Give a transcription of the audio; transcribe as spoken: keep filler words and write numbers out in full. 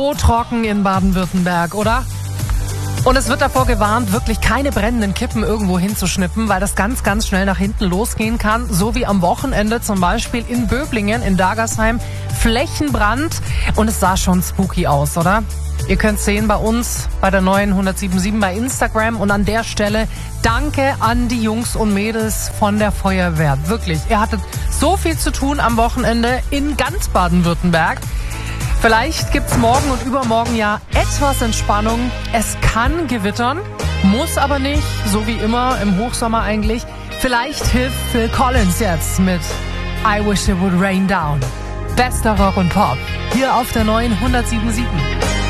So trocken in Baden-Württemberg, oder? Und es wird davor gewarnt, wirklich keine brennenden Kippen irgendwo hinzuschnippen, weil das ganz, ganz schnell nach hinten losgehen kann. So wie am Wochenende zum Beispiel in Böblingen, in Dagersheim. Flächenbrand und es sah schon spooky aus, oder? Ihr könnt sehen bei uns, bei der neuen hundertsieben Komma sieben bei Instagram. Und an der Stelle danke an die Jungs und Mädels von der Feuerwehr. Wirklich, ihr hattet so viel zu tun am Wochenende in ganz Baden-Württemberg. Vielleicht gibt's morgen und übermorgen ja etwas Entspannung. Es kann gewittern, muss aber nicht, so wie immer im Hochsommer eigentlich. Vielleicht hilft Phil Collins jetzt mit I Wish It Would Rain Down. Bester Rock und Pop hier auf der neuen hundertsieben Komma sieben.